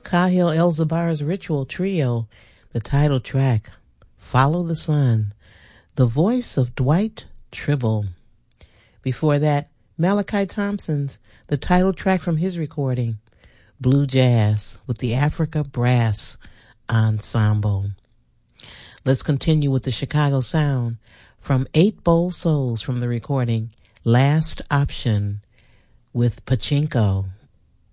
Kahil Elzabar's Ritual Trio, the title track, Follow the Sun, the voice of Dwight Tribble. Before that, Malachi Thompson's, the title track from his recording, Blue Jazz, with the Africa Brass Ensemble. Let's continue with the Chicago sound from Eight Bowl Souls from the recording Last Option with Pachinko.